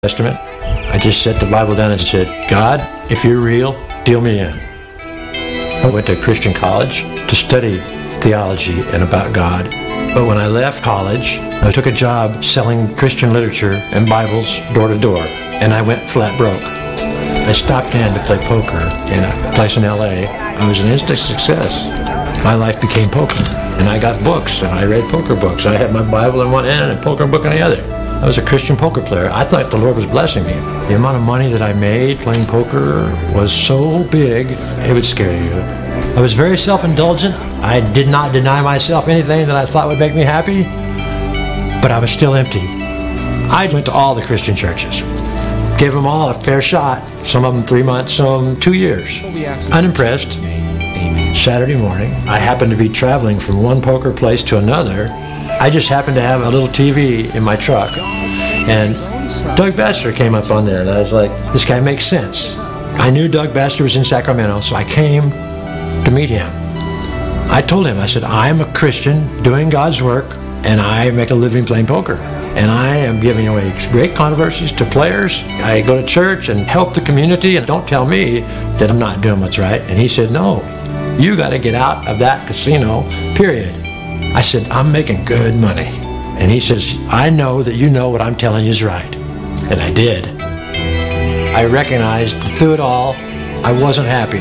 Testament. I just set the Bible down and said, God, if you're real, deal me in. I went to Christian college to study theology and about God. But when I left college, I took a job selling Christian literature and Bibles door to door, and I went flat broke. I stopped in to play poker in a place in LA. I was an instant success. My life became poker, and I got books, and I read poker books. I had my Bible in one hand and a poker book in the other. I was a Christian poker player. I thought the Lord was blessing me. The amount of money that I made playing poker was so big, it would scare you. I was very self-indulgent. I did not deny myself anything that I thought would make me happy, but I was still empty. I went to all the Christian churches, gave them all a fair shot, some of them 3 months, some of them 2 years. Unimpressed. Saturday morning, I happened to be traveling from one poker place to another. I just happened to have a little TV in my truck, and Doug Baxter came up on there, and I was like, this guy makes sense. I knew Doug Baxter was in Sacramento, so I came to meet him. I told him, I said, I'm a Christian doing God's work, and I make a living playing poker. And I am giving away great controversies to players. I go to church and help the community, and don't tell me that I'm not doing what's right. And he said, no, you got to get out of that casino, period. I said, I'm making good money. And he says, I know that you know what I'm telling you is right. And I did. I recognized that through it all, I wasn't happy.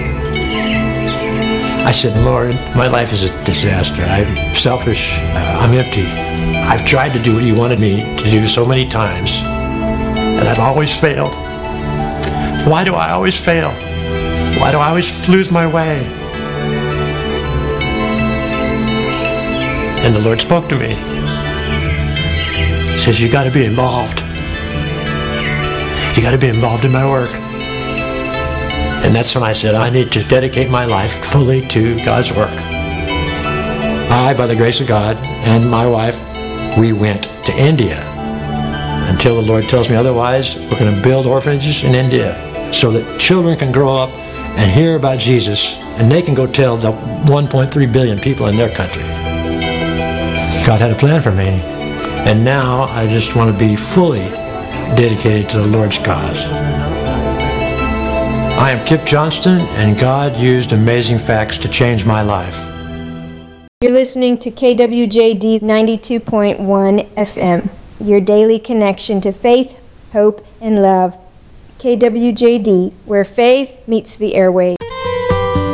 I said, Lord, my life is a disaster. I'm selfish. I'm empty. I've tried to do what you wanted me to do so many times, and I've always failed. Why do I always fail? Why do I always lose my way? And the Lord spoke to me. He says, you got to be involved. You got to be involved in my work. And that's when I said, I need to dedicate my life fully to God's work. I, by the grace of God, and my wife, we went to India. Until the Lord tells me otherwise, we're going to build orphanages in India so that children can grow up and hear about Jesus, and they can go tell the 1.3 billion people in their country. God had a plan for me, and now I just want to be fully dedicated to the Lord's cause. I am Kip Johnston, and God used amazing facts to change my life. You're listening to KWJD 92.1 FM, your daily connection to faith, hope, and love. KWJD, where faith meets the airwaves.